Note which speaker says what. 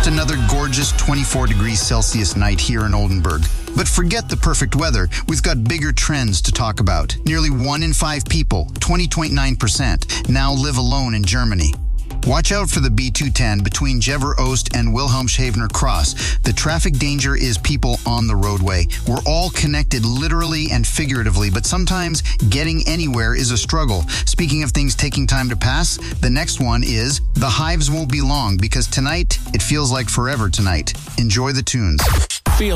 Speaker 1: just another gorgeous 24 degrees Celsius night here in Oldenburg. But forget the perfect weather, we've got bigger trends to talk about. Nearly 1 in 5 people, 20.9%, now live alone in Germany. Watch out for the B210 between Jever Oost and Wilhelmshavener Cross. The traffic danger is people on the roadway. We're all connected literally and figuratively, but sometimes getting anywhere is a struggle. Speaking of things taking time to pass, the next one is the hives won't be long because tonight, it feels like forever tonight. Enjoy the tunes.